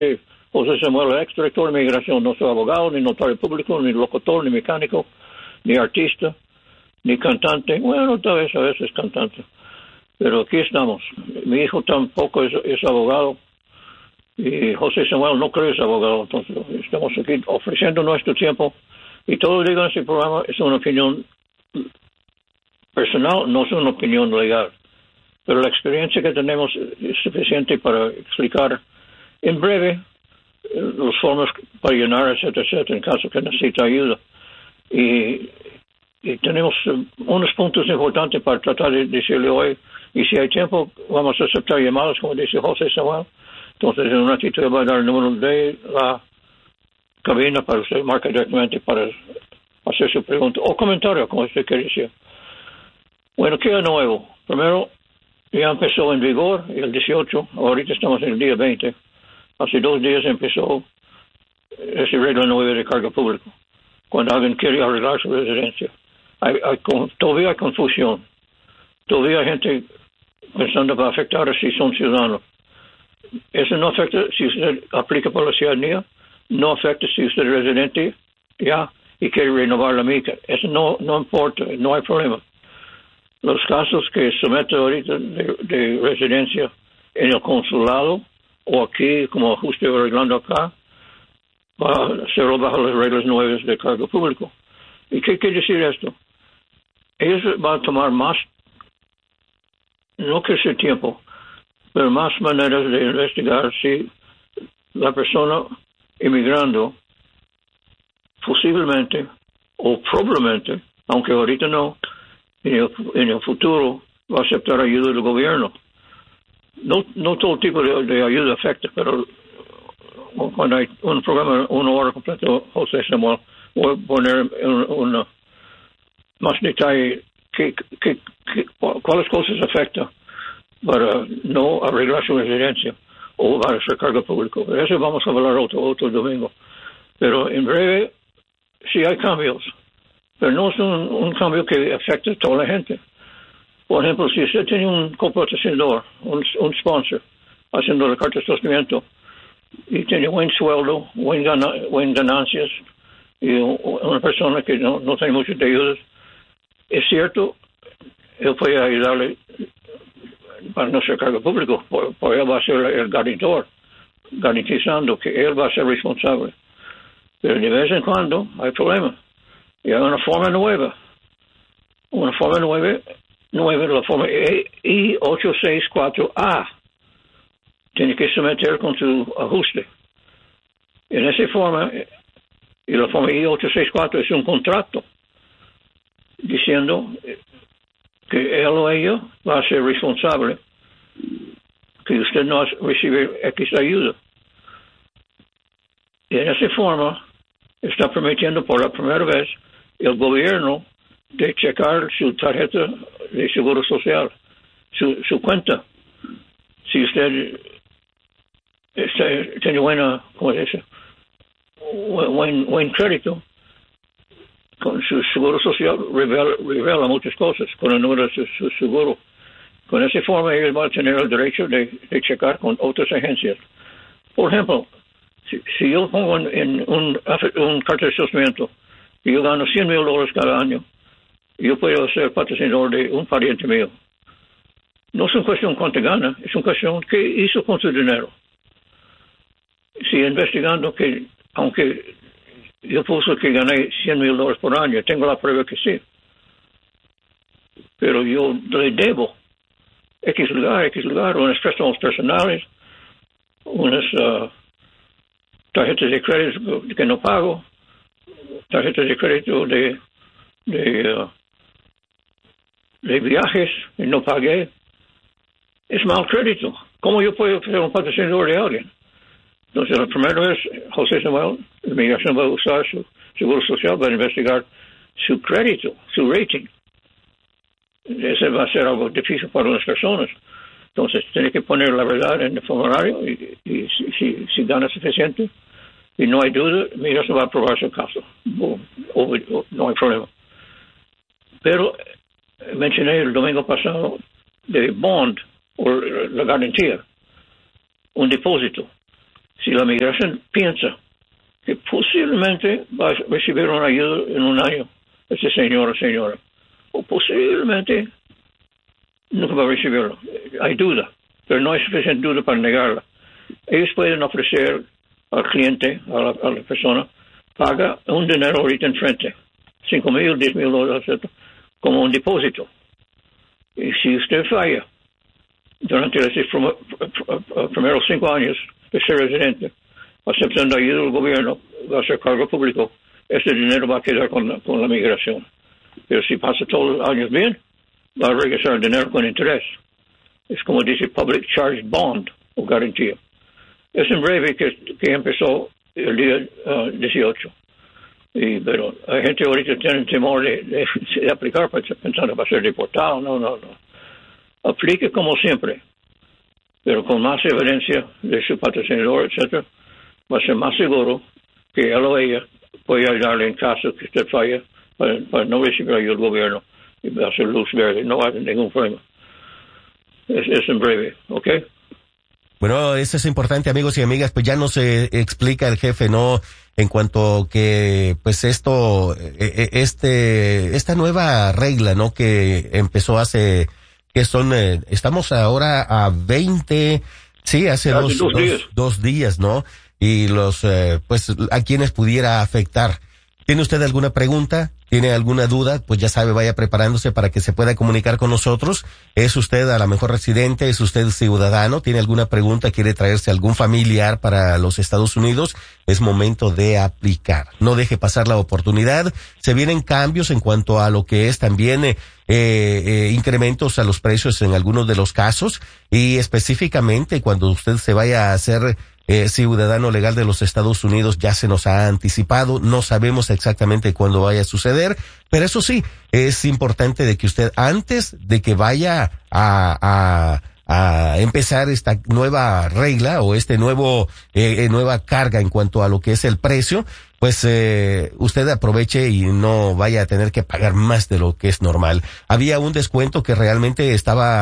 José Samuel, el exdirector de migración, no soy abogado, ni notario público, ni locutor, ni mecánico, ni artista, ni cantante. Bueno, tal vez a veces cantante. Pero aquí estamos. Mi hijo tampoco es abogado. Y José Samuel no creo que es abogado. Entonces, estamos aquí ofreciendo nuestro tiempo. Y todo lo que digo en este programa es una opinión personal, no es una opinión legal. Pero la experiencia que tenemos es suficiente para explicar en breve las formas para llenar, etcétera, etcétera, en caso que necesite ayuda. Y tenemos unos puntos importantes para tratar de decirle hoy. Y si hay tiempo, vamos a aceptar llamadas, como dice José Samuel. Entonces, en un ratito voy a dar el número de la cabina para usted marca directamente para hacer su pregunta o comentario, como usted quiere decir. Bueno, ¿qué es nuevo? Primero, ya empezó en vigor el 18, ahorita estamos en el día 20. Hace 2 días empezó ese regla nueva de cargo público. Cuando alguien quiere arreglar su residencia. Todavía hay confusión. Todavía hay gente pensando que va a afectar a si son ciudadanos. Eso no afecta si usted aplica por la ciudadanía, no afecta si usted es residente ya y quiere renovar la mica. Eso no importa, no hay problema. Los casos que somete ahorita de residencia en el consulado o aquí, como justo arreglando acá, va a ser bajo las reglas nuevas de cargo público. ¿Y qué quiere decir esto? Ellos van a tomar más, no que sea tiempo, pero más maneras de investigar si la persona emigrando posiblemente o probablemente, aunque ahorita no, en el futuro va a aceptar ayuda del gobierno. No todo tipo de ayuda afecta, pero cuando hay un programa, 1 hora completo, José Samuel, voy a poner más detalle cuáles cosas afectan para no arreglar su residencia o para hacer cargo público. De eso vamos a hablar otro domingo. Pero en breve, sí hay cambios, pero no es un cambio que afecte a toda la gente. Por ejemplo, si usted tiene un copatrocinador, un sponsor, haciendo la carta de sostenimiento, y tiene buen sueldo, buen ganancias, y una persona que no tiene muchas deudas, es cierto, él puede ayudarle para no ser cargo público, por él va a ser el garantidor, garantizando que él va a ser responsable. Pero de vez en cuando hay problemas. Y hay una forma nueva, la forma I-864A. Tiene que someter con su ajuste. En esa forma, y la forma I-864 es un contrato diciendo que él o ella va a ser responsable, que usted no recibe X ayuda. Y en esa forma está permitiendo por la primera vez el gobierno de checar su tarjeta de seguro social, su cuenta. Si usted tiene buena, ¿cómo se dice? Buen crédito, con su seguro social revela muchas cosas con el número de su seguro. Con esa forma ellos van a tener el derecho de checar con otras agencias. Por ejemplo, si yo pongo en un carta de sostenimiento y yo gano $100,000 cada año, yo puedo ser patrocinador de un pariente mío. No es una cuestión cuánto gana, es una cuestión qué hizo con su dinero. Si investigando que, aunque yo puse que gané $100,000 por año, tengo la prueba que sí. Pero yo le debo X lugar, unos préstamos personales, unas tarjetas de crédito que no pago, tarjetas de crédito de viajes que no pagué. Es mal crédito. ¿Cómo yo puedo ser un patrocinador de alguien? Entonces, la primera vez, José Samuel, la migración va a usar su seguro social para investigar su crédito, su rating. Ese va a ser algo difícil para las personas. Entonces, tiene que poner la verdad en el formulario y si gana suficiente y no hay duda, migración va a aprobar su caso. No hay problema. Pero mencioné el domingo pasado de bond o la garantía, un depósito. Si la migración piensa que posiblemente va a recibir una ayuda en un año, ese señor o señora, o posiblemente nunca va a recibirlo. Hay duda, pero no hay suficiente duda para negarla. Ellos pueden ofrecer al cliente, a la persona, paga un dinero ahorita enfrente, $5,000, $10,000, etc., como un depósito. Y si usted falla durante los primeros 5 años de ser residente, aceptando ayuda del gobierno, va a ser cargo público, ese dinero va a quedar con la migración. Pero si pasa todos los años bien, va a regresar el dinero con interés. Es como dice Public Charge Bond o garantía. Es en breve que empezó el día 18. Pero hay gente ahorita que tiene temor de aplicar pensando que va a ser deportado. No. Aplique como siempre, pero con más evidencia de su patrocinador, etc. Va a ser más seguro que él o ella puede ayudarle en caso que usted falle para no recibir ayuda del gobierno y va a ser luz verde. No hay ningún problema. Es en breve, ¿ok? Bueno, eso es importante, amigos y amigas, pues ya nos explica el jefe, ¿no? En cuanto que, pues esto, esta nueva regla, ¿no? Que empezó hace, estamos ahora a 20, sí, hace dos días, ¿no? Y pues a quienes pudiera afectar. ¿Tiene usted alguna pregunta? ¿Tiene alguna duda? Pues ya sabe, vaya preparándose para que se pueda comunicar con nosotros. ¿Es usted a lo mejor residente? ¿Es usted ciudadano? ¿Tiene alguna pregunta? ¿Quiere traerse algún familiar para los Estados Unidos? Es momento de aplicar. No deje pasar la oportunidad. Se vienen cambios en cuanto a lo que es también incrementos a los precios en algunos de los casos, y específicamente cuando usted se vaya a hacer ciudadano legal de los Estados Unidos, ya se nos ha anticipado, no sabemos exactamente cuándo vaya a suceder, pero eso sí, es importante de que usted, antes de que vaya a empezar esta nueva regla o nueva carga en cuanto a lo que es el precio, pues usted aproveche y no vaya a tener que pagar más de lo que es normal. Había un descuento que realmente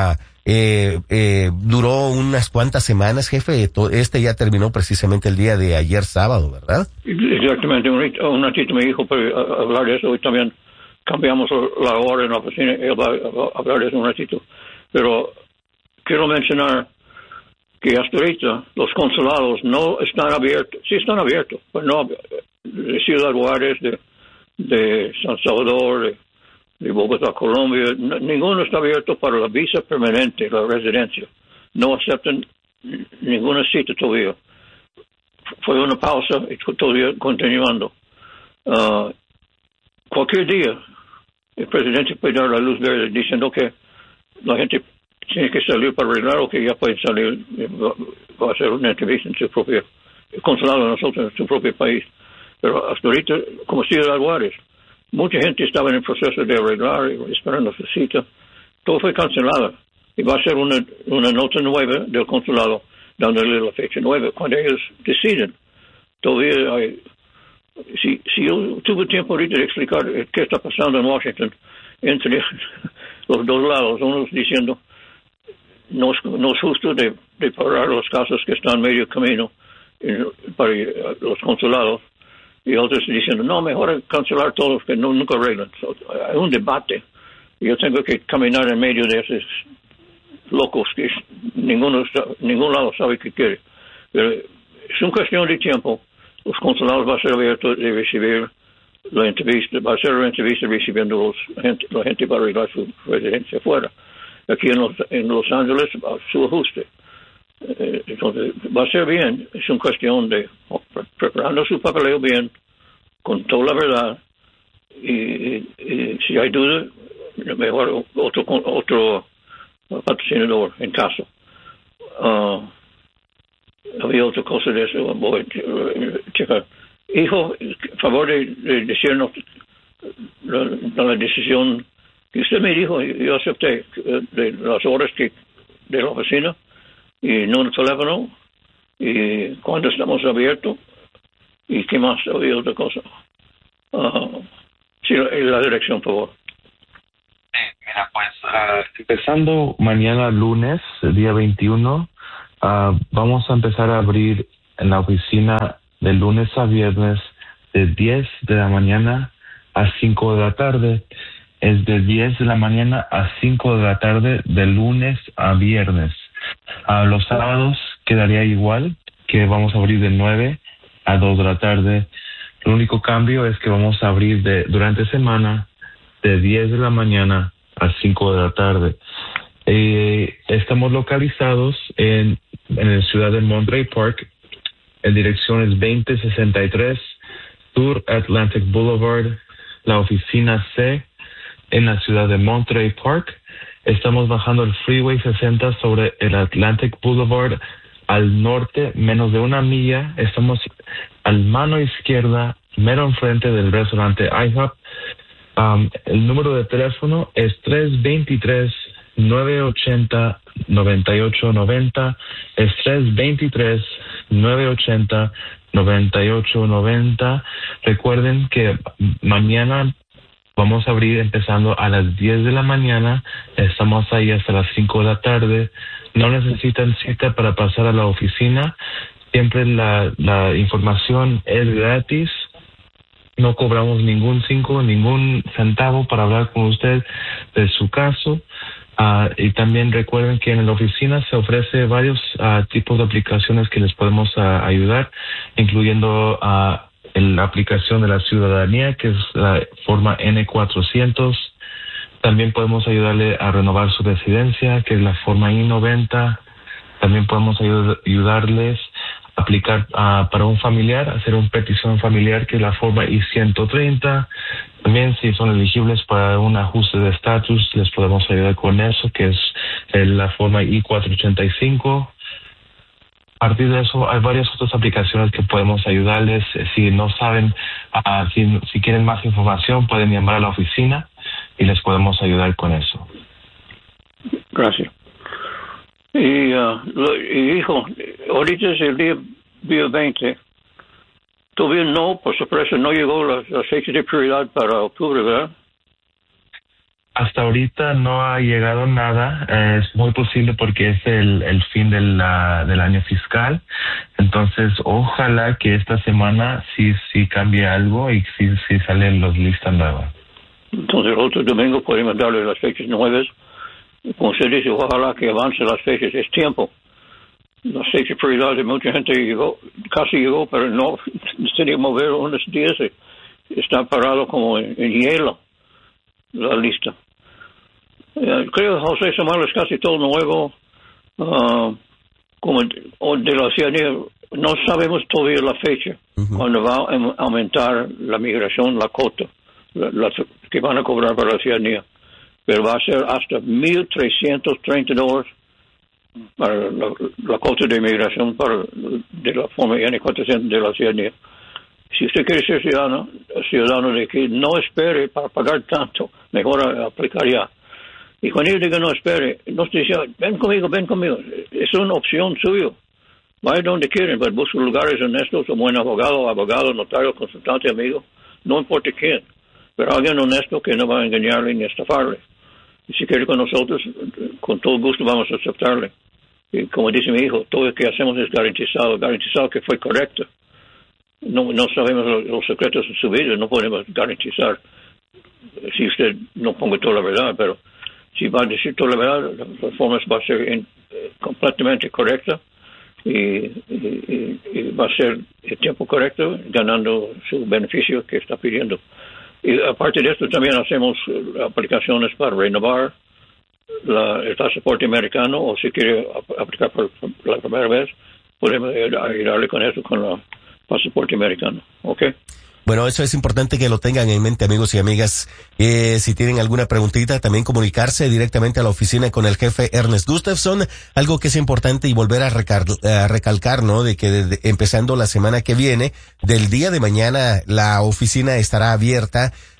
duró unas cuantas semanas, jefe. Ya terminó precisamente el día de ayer sábado, ¿verdad? Exactamente. Un ratito me dijo para hablar de eso, y también cambiamos la hora en la oficina. Él va a hablar de eso un ratito. Pero quiero mencionar que hasta ahorita los consulados no están abiertos. Sí están abiertos, pero no de Ciudad Juárez, de San Salvador, de Bogotá, Colombia. Ninguno está abierto para la visa permanente, la residencia. No aceptan ninguna cita todavía. Fue una pausa y todavía continuando. Cualquier día el presidente puede dar la luz verde diciendo que la gente tiene que salir para arreglar, o que ya pueden salir. Va a hacer una entrevista en su propio consulado de nosotros, en su propio país. Pero hasta ahorita, como Ciudad Juárez, mucha gente estaba en el proceso de arreglar, esperando su cita. Todo fue cancelado. Y va a ser una nota nueva del consulado, dándole la fecha nueva. Cuando ellos deciden, todavía hay... Si yo tuve tiempo ahorita de explicar qué está pasando en Washington, entre los dos lados, unos diciendo, no es justo de parar los casos que están medio camino para los consulados, y otros diciendo, no, mejor cancelar todos los que nunca arreglan. Hay un debate. Yo tengo que caminar en medio de esos locos que ningún lado sabe qué quiere. Pero es una cuestión de tiempo. Los consulados van a ser abiertos de recibir la entrevista, va a ser la entrevista recibiendo la gente para arreglar su residencia afuera. Aquí en Los Ángeles, su ajuste. Entonces, va a ser bien. Es una cuestión de preparando su papeleo bien, con toda la verdad, y si hay duda, mejor otro patrocinador en caso. Había otra cosa de eso. Voy a checar. Hijo, favor de decirnos la decisión que usted me dijo. Yo acepté de las horas de la oficina y no el teléfono, y cuando estamos abiertos, y qué más. Había otra cosa. Sí, la dirección, por favor. Mira, pues empezando mañana lunes, día 21, vamos a empezar a abrir en la oficina de lunes a viernes de 10 de la mañana a 5 de la tarde. Es de 10 de la mañana a 5 de la tarde de lunes a viernes. Los sábados quedaría igual, que vamos a abrir de 9 a 2 de la tarde. El único cambio es que vamos a abrir durante semana de 10 de la mañana a 5 de la tarde. Estamos localizados en la ciudad de Monterey Park. En dirección es 2063 Sur Atlantic Boulevard, la oficina C, en la ciudad de Monterey Park. Estamos bajando el Freeway 60 sobre el Atlantic Boulevard al norte, menos de 1 milla. Estamos al mano izquierda, mero enfrente del restaurante IHOP. El número de teléfono es 323-980-9890. Es 323-980-9890. Recuerden que mañana vamos a abrir empezando a las 10 de la mañana. Estamos ahí hasta las 5 de la tarde. No necesitan cita para pasar a la oficina. Siempre la información es gratis. No cobramos ningún centavo para hablar con usted de su caso. Y también recuerden que en la oficina se ofrece varios tipos de aplicaciones que les podemos ayudar, incluyendo la aplicación de la ciudadanía, que es la forma N400. También podemos ayudarle a renovar su residencia, que es la forma I-90. También podemos ayudarles a aplicar para un familiar, hacer una petición familiar, que es la forma I-130. También, si son elegibles para un ajuste de estatus, les podemos ayudar con eso, que es la forma I-485. A partir de eso, hay varias otras aplicaciones que podemos ayudarles. Si no saben, si quieren más información, pueden llamar a la oficina y les podemos ayudar con eso. Gracias. Y hijo, ahorita es el día 20. Todavía no, por sorpresa, no llegó la fecha de prioridad para octubre, ¿verdad? Hasta ahorita no ha llegado nada. Es muy posible porque es el fin del año fiscal. Entonces, ojalá que esta semana sí cambie algo y sí salen las listas nuevas. Entonces, el otro domingo podemos darle las fechas nuevas. Como se dice, ojalá que avance las fechas. Es tiempo. La fecha de prioridad de mucha gente casi llegó, pero no se que mover unos días. Está parado como en hielo la lista. Creo que José Samuel es casi todo nuevo. Como de la ciudadanía, no sabemos todavía la fecha cuando va a aumentar la migración, la cuota que van a cobrar para la ciudadanía. Pero va a ser hasta $1,330 para la cuota de inmigración de la forma N400 de la ciudadanía. Si usted quiere ser ciudadano de aquí, no espere para pagar tanto, mejor aplicar ya. Y cuando yo digo no espere, no estoy diciendo, ven conmigo, es una opción suya. Vaya donde quieren, pero busque lugares honestos, un buen abogado, notario, consultante, amigo, no importa quién, pero alguien honesto que no va a engañarle ni estafarle. Y si quiere con nosotros, con todo gusto vamos a aceptarle. Y como dice mi hijo, todo lo que hacemos es garantizado que fue correcto. No sabemos los secretos de su vida, no podemos garantizar si usted no ponga toda la verdad, pero si va a decir toda la verdad, la performance va a ser completamente correcta y va a ser el tiempo correcto, ganando su beneficio que está pidiendo. Y aparte de esto, también hacemos aplicaciones para renovar el pasaporte americano, o si quiere aplicar por la primera vez, podemos ayudarle con eso, con el pasaporte americano. ¿Ok? Bueno, eso es importante que lo tengan en mente, amigos y amigas. Si tienen alguna preguntita, también comunicarse directamente a la oficina con el jefe Ernest Gustafson. Algo que es importante y volver a recalcar, ¿no? De que empezando la semana que viene, del día de mañana, la oficina estará abierta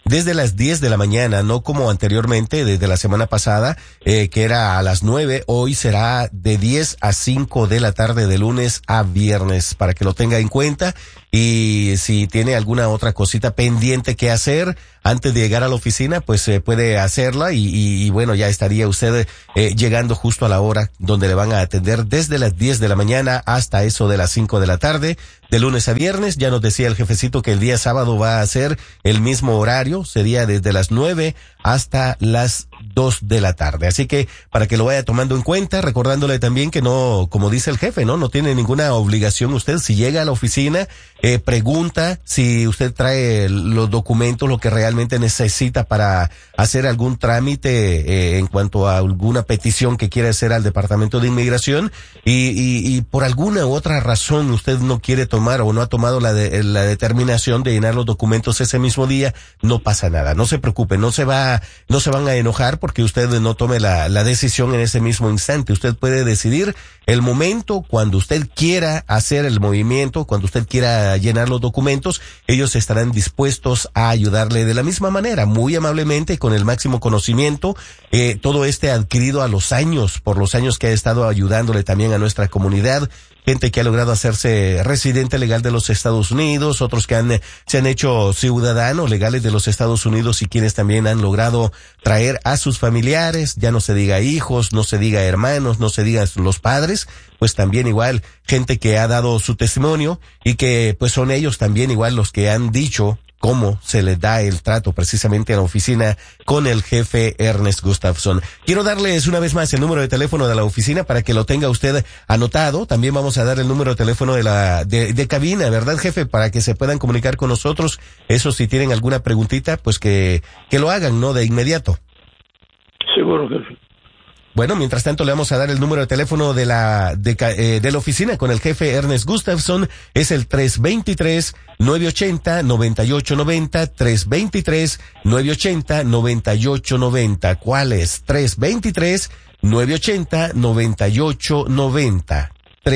desde las 10 de la mañana, no como anteriormente, desde la semana pasada, que era a las 9, hoy será de 10 a 5 de la tarde de lunes a viernes, para que lo tenga en cuenta. Y si tiene alguna otra cosita pendiente que hacer antes de llegar a la oficina, pues puede hacerla y bueno, ya estaría usted llegando justo a la hora donde le van a atender desde las 10 de la mañana hasta eso de las 5 de la tarde, de lunes a viernes. Ya nos decía el jefecito que el día sábado va a ser el mismo horario, sería desde las 9 hasta las 2 de la tarde. Así que para que lo vaya tomando en cuenta, recordándole también que no, como dice el jefe, no tiene ninguna obligación usted. Si llega a la oficina, pregunta si usted trae los documentos, lo que realmente necesita para hacer algún trámite en cuanto a alguna petición que quiera hacer al Departamento de Inmigración, y por alguna u otra razón usted no quiere tomar o no ha tomado la determinación de llenar los documentos ese mismo día, no pasa nada, no se preocupe, no se van a enojar porque usted no tome la decisión en ese mismo instante. Usted puede decidir el momento cuando usted quiera hacer el movimiento, cuando usted quiera llenar los documentos. Ellos estarán dispuestos a ayudarle de la misma manera, muy amablemente, con el máximo conocimiento, todo adquirido a los años, por los años que ha estado ayudándole también a nuestra comunidad. Gente que ha logrado hacerse residente legal de los Estados Unidos, otros que se han hecho ciudadanos legales de los Estados Unidos, y quienes también han logrado traer a sus familiares, ya no se diga hijos, no se diga hermanos, no se diga los padres, pues también igual gente que ha dado su testimonio y que pues son ellos también igual los que han dicho cómo se les da el trato precisamente en la oficina con el jefe Ernest Gustafson. Quiero darles una vez más el número de teléfono de la oficina para que lo tenga usted anotado. También vamos a dar el número de teléfono de cabina, ¿verdad, jefe? Para que se puedan comunicar con nosotros. Eso, si tienen alguna preguntita, pues que lo hagan, ¿no? De inmediato. Seguro, jefe. Bueno, mientras tanto le vamos a dar el número de teléfono de la oficina con el jefe Ernest Gustafson. Es el 323-980-9890, 323-980-9890. ¿Cuál es? 323-980-9890.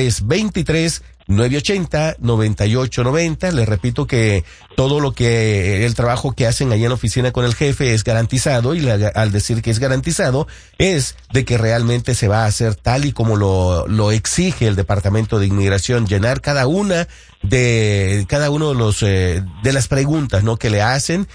323-980-9890. Les repito que todo lo que el trabajo que hacen allá en la oficina con el jefe es garantizado, y al decir que es garantizado es de que realmente se va a hacer tal y como lo exige el Departamento de Inmigración, llenar cada uno de los de las preguntas, ¿no?, que le hacen,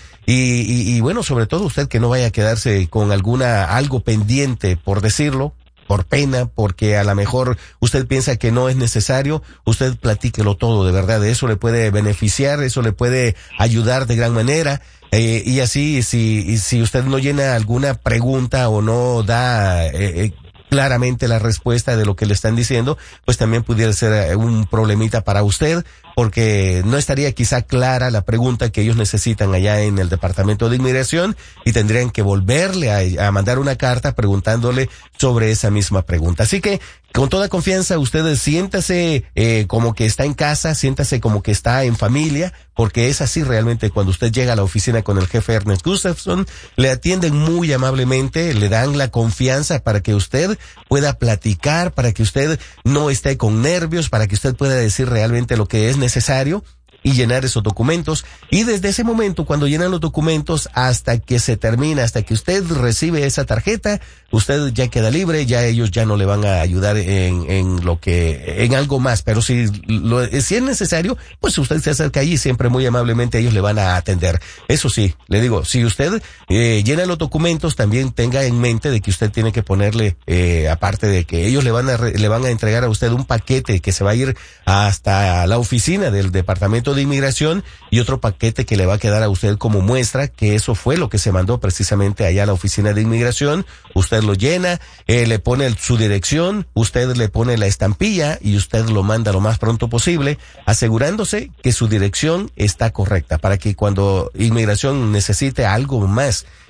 y bueno, sobre todo usted que no vaya a quedarse con algo pendiente, por decirlo, por pena, porque a lo mejor usted piensa que no es necesario. Usted platíquelo todo, de verdad, eso le puede beneficiar, eso le puede ayudar de gran manera, y así, si usted no llena alguna pregunta o no da claramente la respuesta de lo que le están diciendo, pues también pudiera ser un problemita para usted, porque no estaría quizá clara la pregunta que ellos necesitan allá en el Departamento de Inmigración, y tendrían que volverle a mandar una carta preguntándole sobre esa misma pregunta. Así que, con toda confianza, usted siéntase como que está en casa, siéntase como que está en familia, porque es así realmente cuando usted llega a la oficina con el jefe Ernest Gustafson. Le atienden muy amablemente, le dan la confianza para que usted pueda platicar, para que usted no esté con nervios, para que usted pueda decir realmente lo que es necesario y llenar esos documentos. Y desde ese momento, cuando llenan los documentos, hasta que se termina, hasta que usted recibe esa tarjeta, usted ya queda libre, ya ellos ya no le van a ayudar en algo más, pero si es necesario, pues usted se acerca allí, siempre muy amablemente ellos le van a atender. Eso sí, le digo, si usted llena los documentos, también tenga en mente de que usted tiene que ponerle, aparte de que ellos le van a entregar a usted un paquete que se va a ir hasta la oficina del Departamento de Inmigración, y otro paquete que le va a quedar a usted como muestra que eso fue lo que se mandó precisamente allá a la oficina de Inmigración. Usted lo llena, le pone su dirección, usted le pone la estampilla y usted lo manda lo más pronto posible, asegurándose que su dirección está correcta, para que cuando Inmigración necesite algo más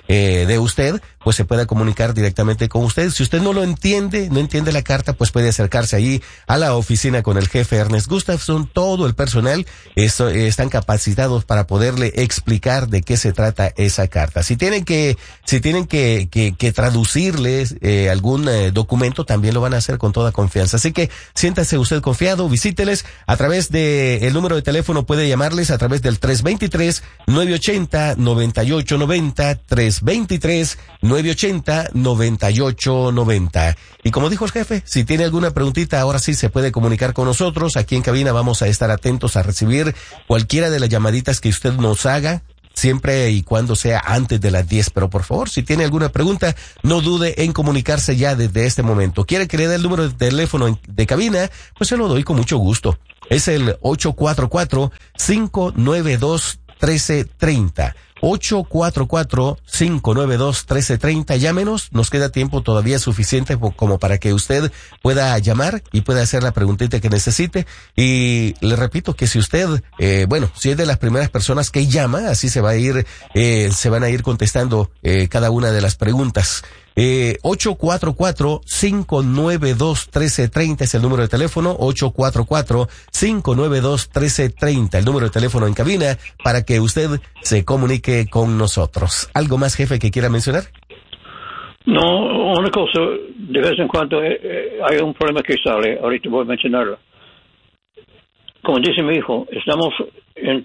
de usted, pues se pueda comunicar directamente con usted. Si usted no entiende la carta, pues puede acercarse ahí a la oficina con el jefe Ernest Gustafson. Todo el personal están capacitados para poderle explicar de qué se trata esa carta. Si tienen que traducirles algún documento, también lo van a hacer con toda confianza. Así que siéntase usted confiado, visíteles a través de el número de teléfono, puede llamarles a través del 323-980-9890, 323-980-9890. Y como dijo el jefe, si tiene alguna preguntita, ahora sí se puede comunicar con nosotros. Aquí en cabina vamos a estar atentos a recibir cualquiera de las llamaditas que usted nos haga, siempre y cuando sea antes de las 10. Pero por favor, si tiene alguna pregunta, no dude en comunicarse ya desde este momento. ¿Quiere que le dé el número de teléfono de cabina? Pues se lo doy con mucho gusto. Es el 844-592-1330. 844-592-1330. Llámenos, nos queda tiempo todavía suficiente como para que usted pueda llamar y pueda hacer la preguntita que necesite. Y le repito que si usted, si es de las primeras personas que llama, así se van a ir contestando cada una de las preguntas. 844-592-1330 es el número de teléfono, 844-592-1330, el número de teléfono en cabina para que usted se comunique con nosotros. ¿Algo más, jefe, que quiera mencionar? No, una cosa, de vez en cuando hay un problema que sale, ahorita voy a mencionarlo. Como dice mi hijo, estamos en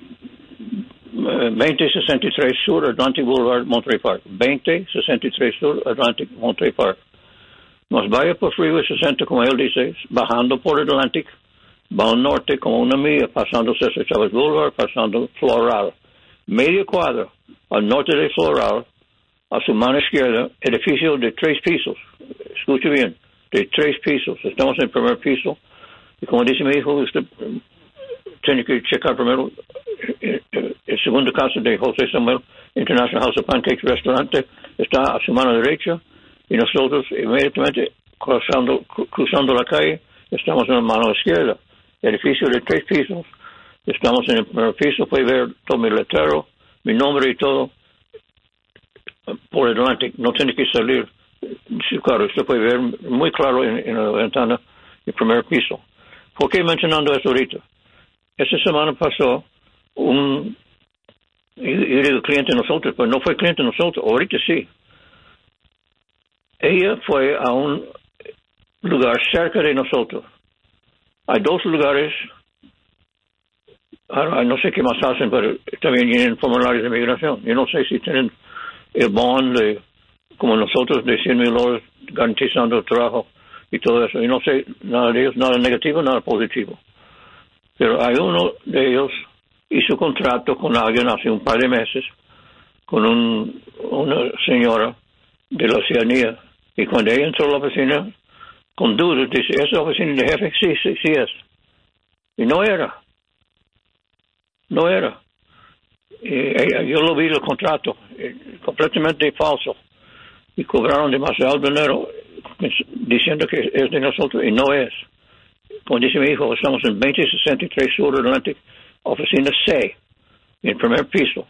2063 Sur Atlantic Boulevard, Monterey Park. 2063 Sur Atlantic, Monterey Park. Nos vaya por Freeway 60, como él dice, bajando por Atlantic, va al norte como una milla, pasando César Chávez Boulevard, pasando Floral. Media cuadra al norte de Floral, a su mano izquierda, edificio de 3 pisos. Escuche bien, de 3 pisos. Estamos en el primer piso. Y como dice mi hijo, usted tiene que checar primero el segundo caso de José Samuel International House of Pancakes Restaurante. Está a su mano derecha y nosotros inmediatamente cruzando la calle estamos en la mano izquierda. Edificio de 3 pisos. Estamos en el primer piso. Puede ver todo mi letrero, mi nombre y todo por delante. No tiene que salir. Sí, claro, usted puede ver muy claro en la ventana el primer piso. ¿Por qué mencionando eso ahorita? Esta semana pasó yo digo cliente de nosotros, pero no fue cliente de nosotros, ahorita sí. Ella fue a un lugar cerca de nosotros. Hay 2 lugares, no sé qué más hacen, pero también tienen formularios de migración. Yo no sé si tienen el bond como nosotros de $100,000 garantizando el trabajo y todo eso. Y no sé nada de ellos, nada negativo, nada positivo. Pero hay uno de ellos hizo contrato con alguien hace un par de meses, con una señora de la Oceanía. Y cuando ella entró a la oficina, con dudas, dice, ¿es la oficina de jefe? Sí es. Y no era. Yo lo vi el contrato, completamente falso. Y cobraron demasiado dinero diciendo que es de nosotros y no es. Como dice mi hijo, estamos en 2063 Sur Atlantic, oficina C, en el primer piso.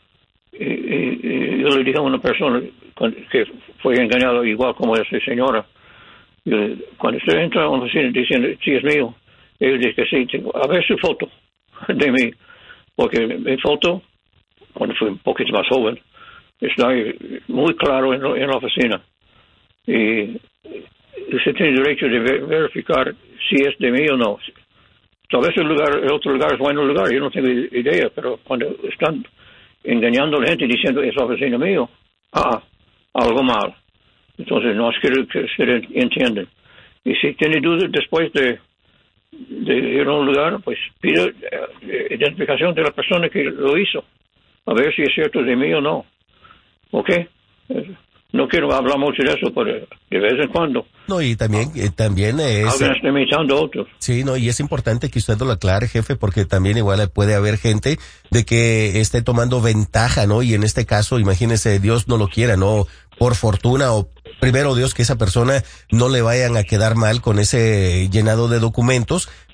Y yo le dije a una persona que fue engañado igual como esa señora, cuando usted entra a la oficina diciendo, sí, es mío, él dice que sí, a ver su foto de mí, porque mi foto, cuando fui un poquito más joven, está muy claro en la oficina. Y usted tiene derecho de verificar si es de mí o no. Tal vez el otro lugar es buen lugar, yo no tengo idea, pero cuando están engañando a la gente diciendo es la oficina mío, algo mal. Entonces no es que se entienden. Y si tiene dudas después de ir a un lugar, pues pide identificación de la persona que lo hizo, a ver si es cierto de mí o no. ¿Ok? No quiero hablar mucho de eso, pero de vez en cuando. No, y también es... Alguien está imitando a otros. Sí, no, y es importante que usted lo aclare, jefe, porque también igual puede haber gente de que esté tomando ventaja, ¿no? Y en este caso, imagínese, Dios no lo quiera, ¿no? Por fortuna o primero Dios que esa persona no le vayan a quedar mal con ese llenado de documentos,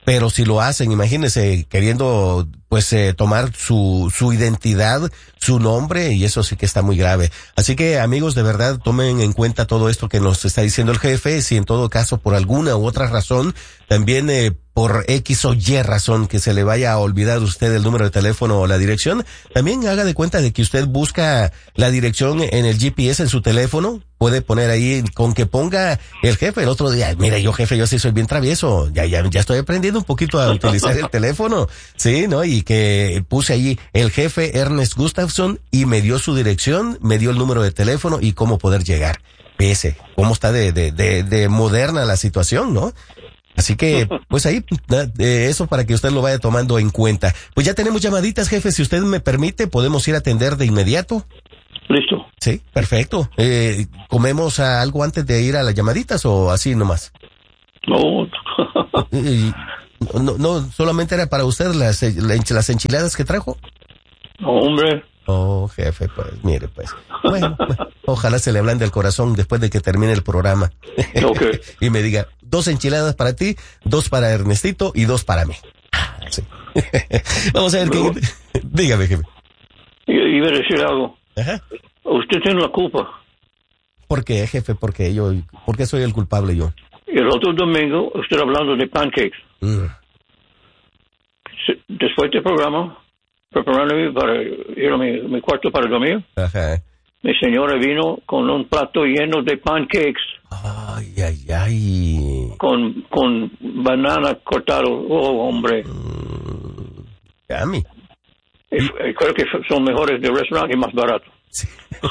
pero si lo hacen, imagínense, queriendo pues tomar su identidad, su nombre, y eso sí que está muy grave. Así que, amigos, de verdad, tomen en cuenta todo esto que nos está diciendo el jefe. Si en todo caso, por alguna u otra razón, también por X o Y razón que se le vaya a olvidar a usted el número de teléfono o la dirección, también haga de cuenta de que usted busca la dirección en el GPS en su teléfono. Puede poner ahí, con que ponga el jefe el otro día, mira, yo jefe, yo sí soy bien travieso, ya estoy aprendiendo un poquito a utilizar el teléfono, sí, ¿no? Y que puse allí el jefe Ernest Gustafson y me dio su dirección, me dio el número de teléfono y cómo poder llegar. Pese, cómo está de moderna la situación, ¿no? Así que, pues ahí, eso para que usted lo vaya tomando en cuenta. Pues ya tenemos llamaditas, jefe, si usted me permite, podemos ir a atender de inmediato. Listo. Sí, perfecto. ¿Comemos algo antes de ir a las llamaditas o así nomás? No. No, solamente era para usted las enchiladas que trajo. No, hombre. Oh, jefe, pues, mire, pues. Bueno, ojalá se le ablande el corazón después de que termine el programa. Okay. Y me diga, 2 enchiladas para ti, 2 para Ernestito y 2 para mí. Sí. Vamos a ver qué... Dígame, jefe. Iba a decir algo. Ajá. Usted tiene la culpa. ¿Por qué, jefe? ¿Por qué soy el culpable yo? El otro domingo, usted hablando de pancakes. Después del programa, preparándome para ir a mi cuarto para dormir, ajá, mi señora vino con un plato lleno de pancakes. Ay. Con banana cortado. Oh, hombre. Yummy. Creo que son mejores del restaurante y más baratos. Sí.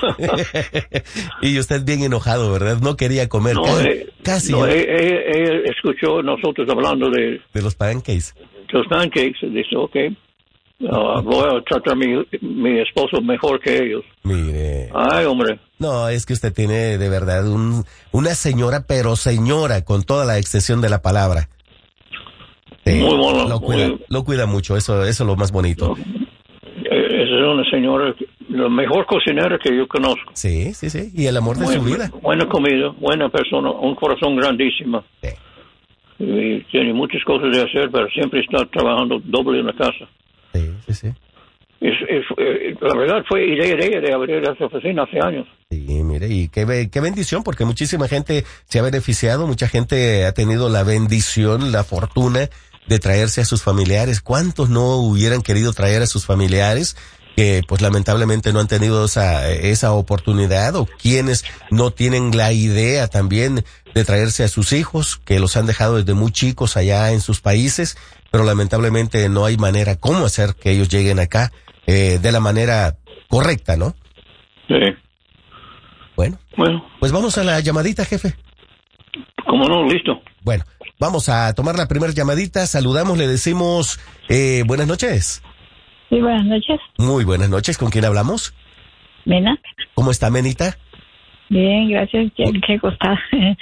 Y usted bien enojado, ¿verdad? No quería comer. No, casi. No, ella escuchó nosotros hablando de los pancakes. Los pancakes. Dice, ok, voy a tratar a mi esposo mejor que ellos. Mire. Ay, hombre. No, es que usted tiene de verdad una señora, pero señora, con toda la extensión de la palabra. Muy bueno. Lo cuida mucho, eso es lo más bonito. Esa es una señora, la mejor cocinera que yo conozco. Sí. Y el amor de su vida. Buena comida, buena persona, un corazón grandísimo. Sí. Y tiene muchas cosas de hacer, pero siempre está trabajando doble en la casa. Sí. La verdad fue idea de ella de abrir esa oficina hace años. Sí, mire, y qué bendición, porque muchísima gente se ha beneficiado, mucha gente ha tenido la bendición, la fortuna de traerse a sus familiares. ¿Cuántos no hubieran querido traer a sus familiares que pues lamentablemente no han tenido esa oportunidad, o quienes no tienen la idea también de traerse a sus hijos, que los han dejado desde muy chicos allá en sus países, pero lamentablemente no hay manera cómo hacer que ellos lleguen acá de la manera correcta, ¿no? Sí. Bueno, pues vamos a la llamadita, jefe. ¿Cómo no? Listo. Bueno, vamos a tomar la primera llamadita, saludamos, le decimos buenas noches. Sí, buenas noches. Muy buenas noches, ¿con quién hablamos? Mena. ¿Cómo está, Menita? Bien, gracias, qué costada.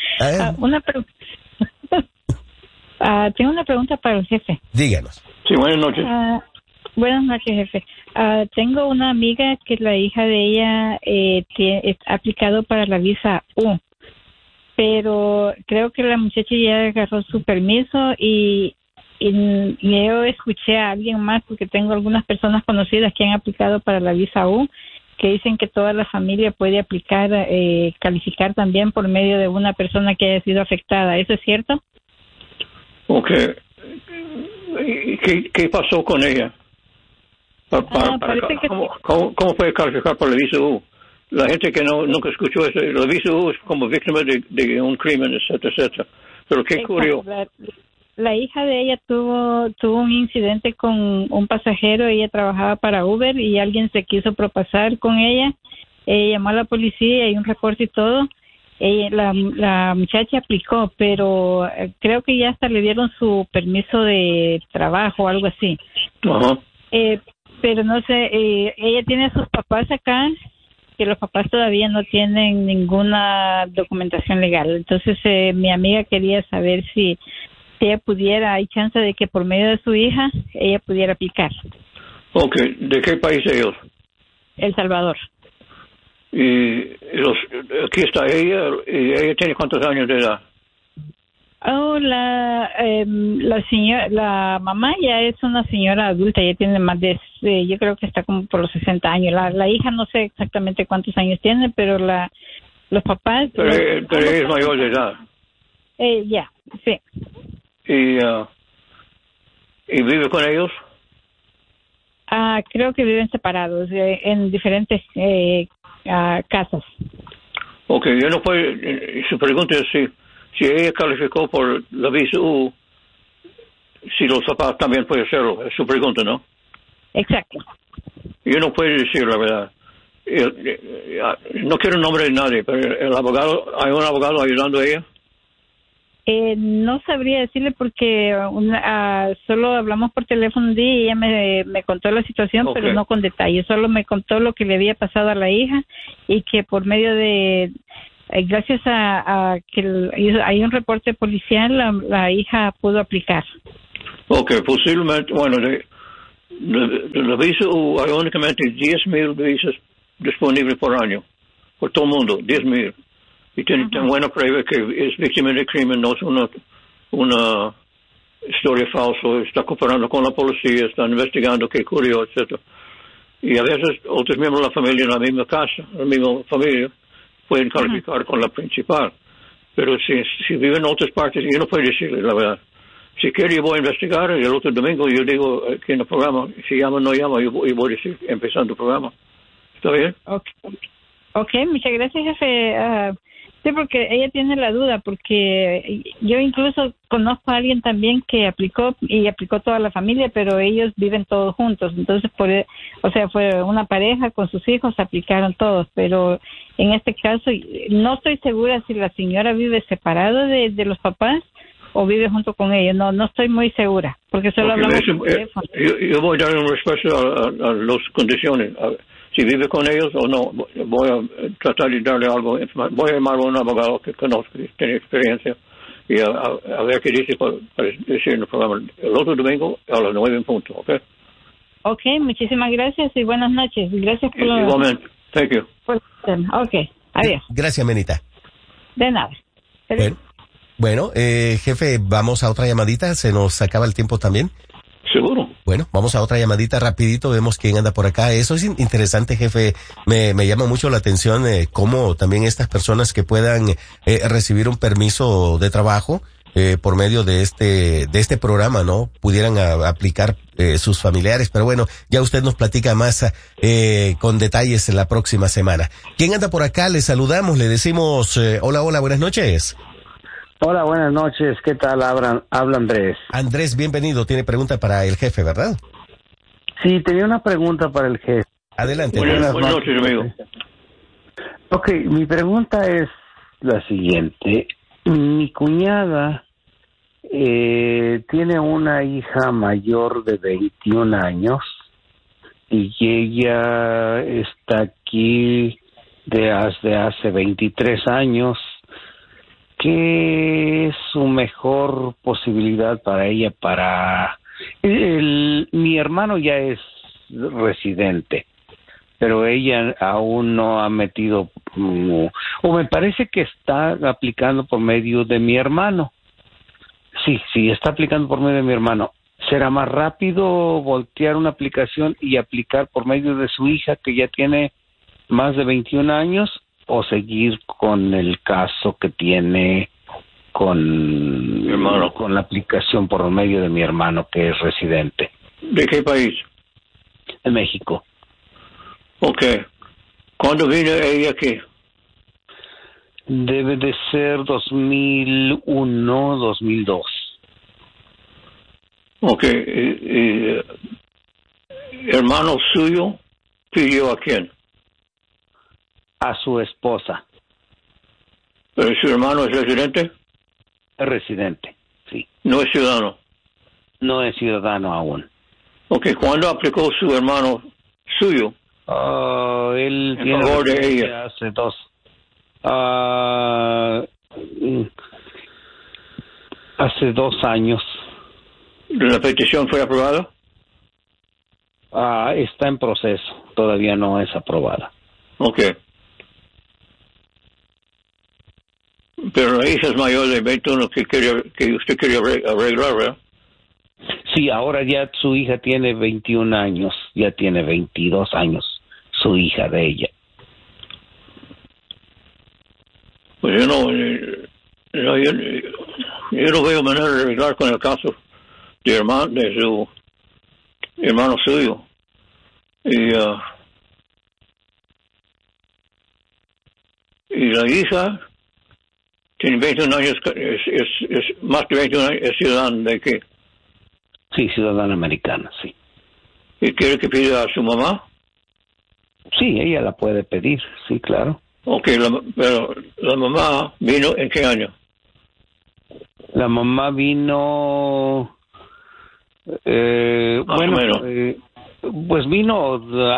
Tengo una pregunta para el jefe. Díganos. Sí, buenas noches. Buenas noches, jefe. Tengo una amiga que la hija de ella ha aplicado para la visa U, pero creo que la muchacha ya agarró su permiso y yo escuché a alguien más, porque tengo algunas personas conocidas que han aplicado para la visa U, que dicen que toda la familia puede aplicar, calificar también por medio de una persona que haya sido afectada. ¿Eso es cierto? Ok. ¿Qué pasó con ella? ¿Cómo puede calificar por la visa U? La gente que nunca escuchó eso, la visa U es como víctima de un crimen, etcétera. Pero ¿qué ocurrió? La hija de ella tuvo un incidente con un pasajero. Ella trabajaba para Uber y alguien se quiso propasar con ella. Ella llamó a la policía y un reporte y todo. La muchacha aplicó, pero creo que ya hasta le dieron su permiso de trabajo o algo así. Uh-huh. Pero no sé, ella tiene a sus papás acá, que los papás todavía no tienen ninguna documentación legal. Entonces mi amiga quería saber si ella pudiera, hay chance de que por medio de su hija ella pudiera aplicar. Ok, ¿de qué país ellos? El Salvador. Y aquí está ella, y ella tiene ¿cuántos años de edad? Oh, la mamá ya es una señora adulta, ya tiene más yo creo que está como por los 60 años. La hija no sé exactamente cuántos años tiene, pero los papás... Pero es mayor de edad. Ya, sí. ¿Y vive con ellos? Creo que viven separados en diferentes casas. Ok, yo no puedo... Su pregunta es si ella calificó por la visa U, si los papás también pueden hacerlo. Es su pregunta, ¿no? Exacto. Yo no puedo decir la verdad. No quiero el nombre de nadie, pero ¿hay un abogado ayudando a ella? No sabría decirle porque solo hablamos por teléfono un día y ella me contó la situación, Okay. pero no con detalle. Solo me contó lo que le había pasado a la hija y que por medio de... gracias a que hay un reporte policial, la hija pudo aplicar. Ok, posiblemente, bueno, de la visa U hay únicamente 10,000 visas disponibles por año, por todo el mundo, 10,000. Y tiene buena prueba que es víctima de crimen, no es una historia falsa, está cooperando con la policía, están investigando qué ocurrió, etcétera. Y a veces otros miembros de la familia en la misma casa, en la misma familia, pueden calificar con la principal. Pero si viven en otras partes, yo no puedo decirle la verdad. Si quiere, yo voy a investigar y el otro domingo yo digo aquí en el programa, si llama o no llama, yo voy a decir empezando el programa. ¿Está bien? Okay, muchas gracias, jefe. Sí, porque ella tiene la duda, porque yo incluso conozco a alguien también que aplicó toda la familia, pero ellos viven todos juntos. Entonces, fue una pareja con sus hijos, aplicaron todos, pero en este caso no estoy segura si la señora vive separada de los papás o vive junto con ellos. No estoy muy segura, porque solo hablamos por teléfono. Yo voy a dar una respuesta a las condiciones. Si vive con ellos o no, voy a tratar de darle algo. Voy a llamar a un abogado que conozco, que tiene experiencia, y a ver qué dice para decir en el programa el otro domingo a las 9 en punto, ¿ok? Ok, muchísimas gracias y buenas noches. Gracias por Igualmente. Thank you. Ok, adiós. Gracias, Menita. De nada. Bueno, jefe, vamos a otra llamadita. Se nos acaba el tiempo también. Seguro. Bueno, vamos a otra llamadita rapidito, vemos quién anda por acá. Eso es interesante, jefe. Me llama mucho la atención cómo también estas personas que puedan recibir un permiso de trabajo por medio de este programa, ¿no? Pudieran aplicar sus familiares. Pero bueno, ya usted nos platica más con detalles en la próxima semana. ¿Quién anda por acá? Le saludamos, le decimos hola, buenas noches. Hola, buenas noches. ¿Qué tal? Habla Andrés. Andrés, bienvenido. Tiene pregunta para el jefe, ¿verdad? Sí, tenía una pregunta para el jefe. Adelante. Buenas noches, amigo. Ok, mi pregunta es la siguiente. Mi cuñada tiene una hija mayor de 21 años y ella está aquí desde hace 23 años. ¿Qué es su mejor posibilidad para ella? Mi hermano ya es residente, pero ella aún no ha metido, o me parece que está aplicando por medio de mi hermano. Sí, está aplicando por medio de mi hermano. ¿Será más rápido voltear una aplicación y aplicar por medio de su hija que ya tiene más de 21 años? ¿O seguir con el caso que tiene con la aplicación por medio de mi hermano que es residente? ¿De qué país? De México. Ok. ¿Cuándo vino ella aquí? Debe de ser 2001, 2002. Ok. ¿Hermano suyo pidió a quién? A su esposa. ¿Pero su hermano es residente? Es residente, sí. No es ciudadano. No es ciudadano aún. Ok, ¿cuándo aplicó su hermano suyo? Él En tiene favor de ella. Hace 2 años. ¿La petición fue aprobada? Está en proceso. Todavía no es aprobada. Ok. Pero la hija es mayor de 21 que usted quería arreglar, ¿verdad? Sí, ahora ya su hija tiene 21 años, ya tiene 22 años, su hija de ella. Pues yo no veo manera de arreglar con el caso de su hermano suyo. Y la hija tiene 21 años, es más de 21 años, es ciudadana de qué? Sí, ciudadana americana, sí. ¿Y quiere que pida a su mamá? Sí, ella la puede pedir, sí, claro. Ok, pero la mamá vino ¿en qué año? La mamá vino, pues vino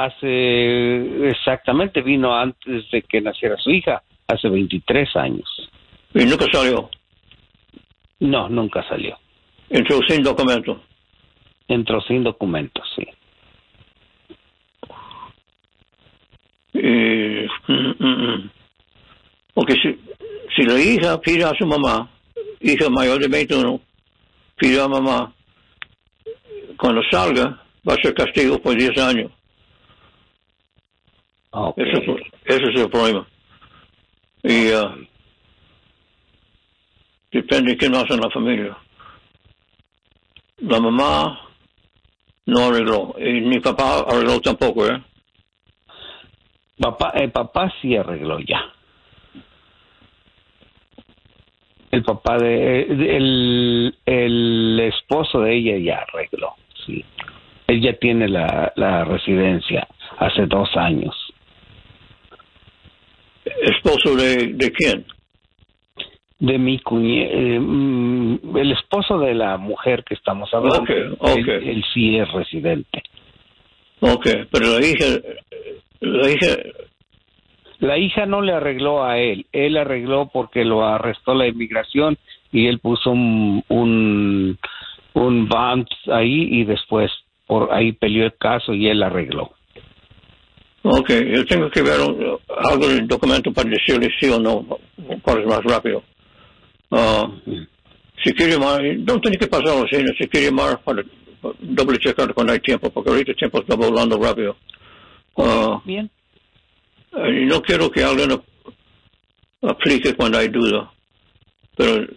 vino antes de que naciera su hija, hace 23 años. ¿Y nunca salió? No, nunca salió. ¿Entró sin documento? Entró sin documentos, sí. Porque si la hija pide a su mamá, hija mayor de 21, pide a mamá, cuando salga va a ser castigo por 10 años. Okay. Ese es el problema. Y depende de quién más en la familia. La mamá no arregló, y mi papá arregló tampoco, ¿eh? Papá sí arregló ya. El papá el esposo de ella ya arregló, sí. Él ya tiene la residencia hace 2 años. ¿Esposo de quién? De mi el esposo de la mujer que estamos hablando. Okay. Él sí es residente. Okay, pero la hija no le arregló a él. Él arregló porque lo arrestó la inmigración y él puso un bond ahí y después por ahí peleó el caso y él arregló. Okay, yo tengo que ver algo del documento para decirle sí o no, cuál es más rápido. Si quiere llamar, no tiene que pasar así, si quiere llamar para doble checar cuando hay tiempo, porque ahorita el tiempo está volando rápido. Bien. No quiero que alguien aplique cuando hay duda, pero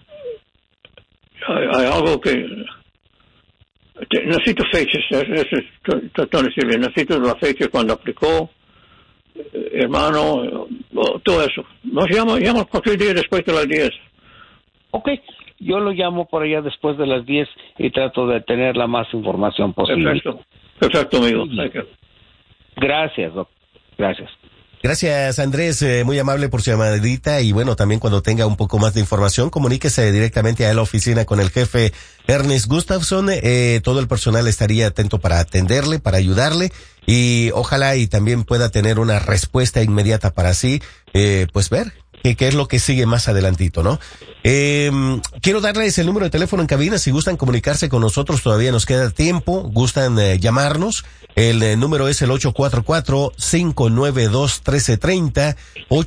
hay algo que necesito fechas, necesito la fecha cuando aplicó, hermano, todo eso. Nos llama cualquier día después de las 10. Ok, yo lo llamo por allá después de las 10 y trato de tener la más información posible. Perfecto, amigo. Gracias, doctor. Gracias. Gracias, Andrés, muy amable por su llamadita y bueno, también cuando tenga un poco más de información, comuníquese directamente a la oficina con el jefe Ernest Gustafson, todo el personal estaría atento para atenderle, para ayudarle y ojalá y también pueda tener una respuesta inmediata para así, pues ver qué es lo que sigue más adelantito, ¿no? Quiero darles el número de teléfono en cabina, si gustan comunicarse con nosotros, todavía nos queda tiempo, gustan llamarnos, el número es el 844-592-1330,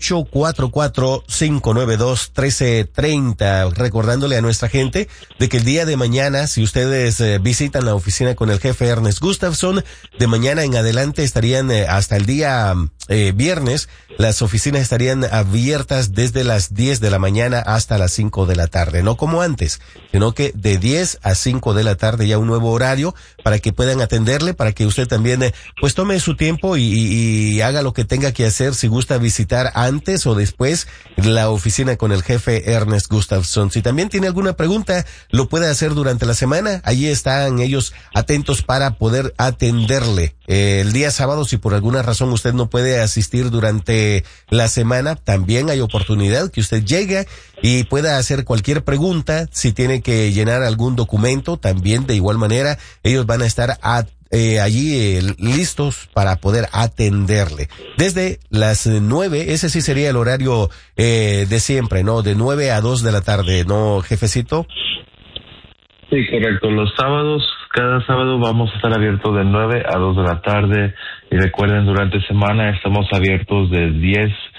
844-592-1330, recordándole a nuestra gente de que el día de mañana, si ustedes visitan la oficina con el jefe Ernest Gustafson, de mañana en adelante estarían hasta el día viernes, las oficinas estarían abiertas desde las 10 de la mañana hasta las 5 de la tarde, no como antes, sino que de 10 a 5 de la tarde ya un nuevo horario para que puedan atenderle, para que usted también pues tome su tiempo y haga lo que tenga que hacer si gusta visitar antes o después la oficina con el jefe Ernest Gustafson. Si también tiene alguna pregunta, lo puede hacer durante la semana, allí están ellos atentos para poder atenderle. El día sábado, si por alguna razón usted no puede asistir durante la semana, también hay oportunidad que usted llegue y pueda hacer cualquier pregunta. Si tiene que llenar algún documento, también de igual manera, ellos van a estar allí listos para poder atenderle. Desde las 9, ese sí sería el horario de siempre, ¿no? De 9 a 2 de la tarde, ¿no, jefecito? Sí, correcto. Los sábados, cada sábado vamos a estar abiertos de 9 a 2 de la tarde. Y recuerden, durante semana estamos abiertos de 10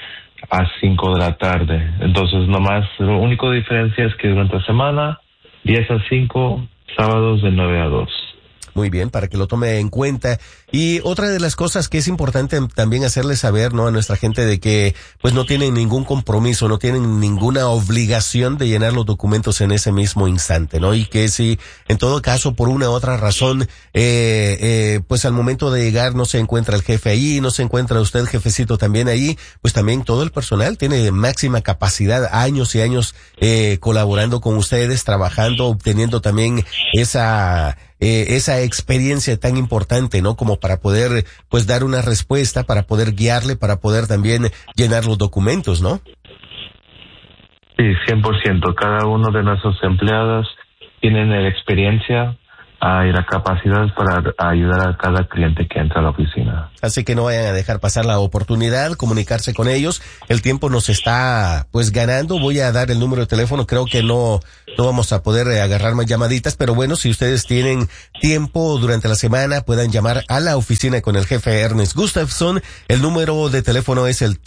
a 5 de la tarde. Entonces, nomás, la única diferencia es que durante la semana, 10 a 5, sábados de 9 a 2. Muy bien, para que lo tome en cuenta. Y otra de las cosas que es importante también hacerles saber, ¿no?, a nuestra gente, de que pues no tienen ningún compromiso, no tienen ninguna obligación de llenar los documentos en ese mismo instante, ¿no? Y que si en todo caso por una u otra razón pues al momento de llegar no se encuentra el jefe ahí, no se encuentra usted, jefecito, también ahí, pues también todo el personal tiene máxima capacidad, años y años colaborando con ustedes, trabajando, obteniendo también esa experiencia tan importante, ¿no?, como para poder pues dar una respuesta, para poder guiarle, para poder también llenar los documentos, ¿no? Sí, 100%. Cada uno de nuestros empleados tienen la experiencia y la capacidad para ayudar a cada cliente que entra a la oficina. Así que no vayan a dejar pasar la oportunidad, comunicarse con ellos. El tiempo nos está pues ganando. Voy a dar el número de teléfono. Creo que no vamos a poder agarrar más llamaditas, pero bueno, si ustedes tienen tiempo durante la semana, puedan llamar a la oficina con el jefe Ernest Gustafson. El número de teléfono es el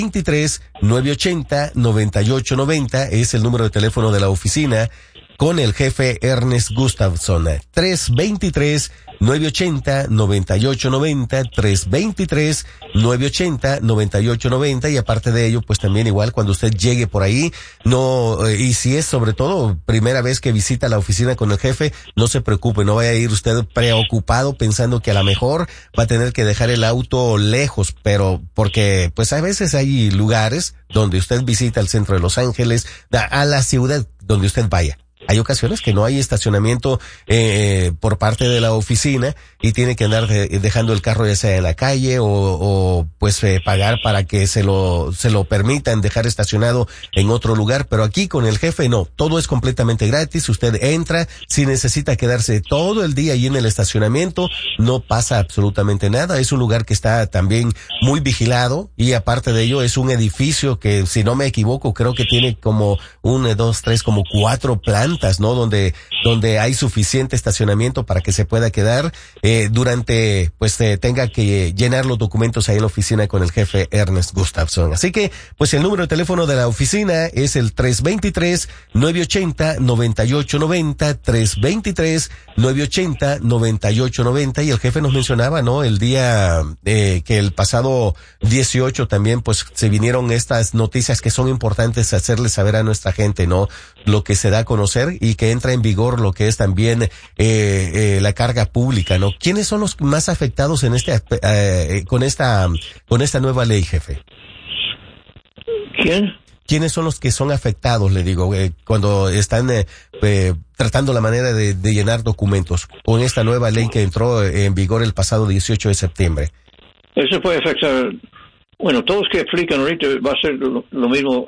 323-980-9890. Es el número de teléfono de la oficina con el jefe Ernest Gustafson. 323-980-9890, 323-980-9890, y aparte de ello, pues también igual cuando usted llegue por ahí, y si es sobre todo primera vez que visita la oficina con el jefe, no se preocupe, no vaya a ir usted preocupado pensando que a lo mejor va a tener que dejar el auto lejos, pero porque pues a veces hay lugares donde usted visita el centro de Los Ángeles, a la ciudad donde usted vaya. Hay ocasiones que no hay estacionamiento por parte de la oficina y tiene que andar dejando el carro ya sea en la calle o pagar para que se lo permitan dejar estacionado en otro lugar. Pero aquí con el jefe no, todo es completamente gratis. Usted entra, si necesita quedarse todo el día ahí en el estacionamiento, no pasa absolutamente nada. Es un lugar que está también muy vigilado y aparte de ello es un edificio que, si no me equivoco, creo que tiene como 1, 2, 3, como 4 plantas, ¿no? Donde hay suficiente estacionamiento para que se pueda quedar durante, tenga que llenar los documentos ahí en la oficina con el jefe Ernest Gustafson. Así que, pues el número de teléfono de la oficina es el 323-980-9890, 323-980-9890, y el jefe nos mencionaba, ¿no?, el día que el pasado 18 también, pues se vinieron estas noticias que son importantes hacerles saber a nuestra gente, ¿no?, lo que se da a conocer y que entra en vigor lo que es también la carga pública, ¿no? ¿Quiénes son los más afectados en con esta nueva ley, jefe? ¿Quién? ¿Quiénes son los que son afectados, le digo, cuando están tratando la manera de llenar documentos con esta nueva ley que entró en vigor el pasado 18 de septiembre? Eso puede afectar, bueno, todos que aplican ahorita va a ser lo mismo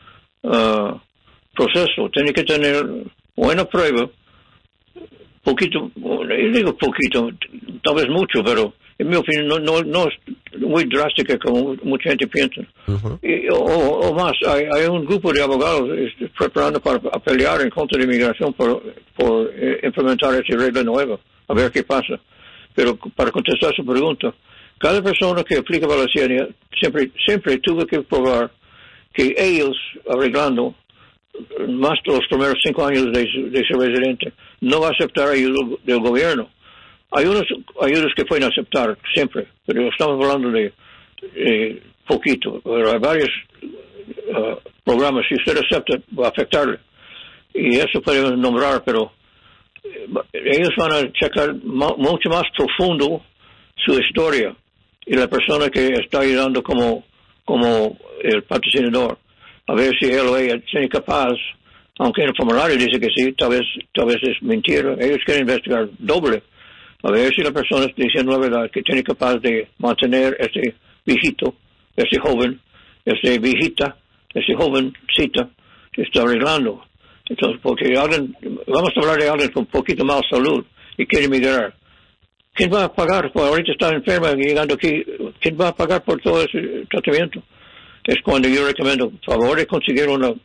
proceso. Tiene que tener buena prueba, poquito, yo digo poquito, tal vez mucho, pero en mi opinión no es muy drástica como mucha gente piensa. Uh-huh. O más, hay un grupo de abogados preparando para pelear en contra de inmigración por implementar esa regla nueva, a ver qué pasa. Pero para contestar su pregunta, cada persona que aplica para la ciudadanía siempre tuvo que probar que ellos, arreglando más de los primeros 5 años de ser residente, no va a aceptar ayuda del gobierno. Hay unos ayudas que pueden aceptar siempre, pero estamos hablando de poquito. Pero hay varios programas, si usted acepta, va a afectarle. Y eso podemos nombrar, pero ellos van a checar mucho más profundo su historia y la persona que está ayudando como el patrocinador. A ver si él o ella tiene capaz, aunque en el formulario dice que sí, tal vez es mentira. Ellos quieren investigar doble. A ver si la persona está diciendo la verdad, que tiene capaz de mantener ese viejito, ese joven, ese viejita, ese jovencita que está arreglando. Entonces, porque vamos a hablar de alguien con un poquito más salud y quiere emigrar. ¿Quién va a pagar? Pues ahorita está enferma y llegando aquí. ¿Quién va a pagar por todo ese tratamiento? Es cuando yo recomiendo, por favor, de conseguir una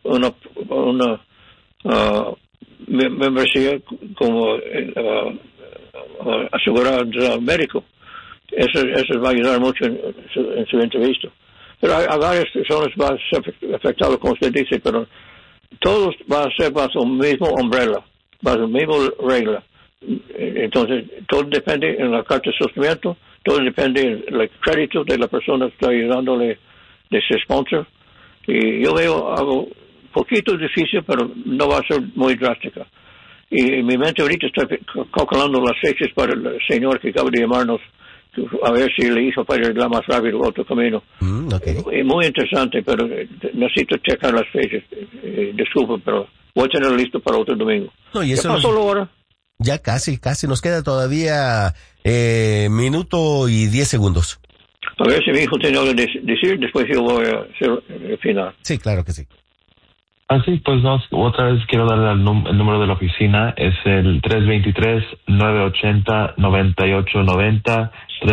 membresía como asegurar médico. Eso va a ayudar mucho en su entrevista. Pero hay varias personas que van a ser afectadas, como usted dice, pero todos van a ser bajo el mismo umbrella, bajo la misma regla. Entonces, todo depende en la carta de sostenimiento, todo depende en el crédito de la persona que está ayudándole de ser sponsor. Y yo veo algo poquito difícil, pero no va a ser muy drástica. Y en mi mente ahorita estoy calculando las fechas para el señor que acaba de llamarnos, a ver si le hizo para arreglar más rápido otro camino. Okay. Muy interesante, pero necesito checar las fechas. Disculpen, pero voy a tenerlo listo para otro domingo. No, y eso ¿Ya pasó la hora? Ya casi. Nos queda todavía minuto y 10 segundos. A ver si mi hijo tiene algo que decir, después yo voy a hacer el final. Sí, claro que sí. Así pues, otra vez quiero darle el número de la oficina. Es el 323-980-9890.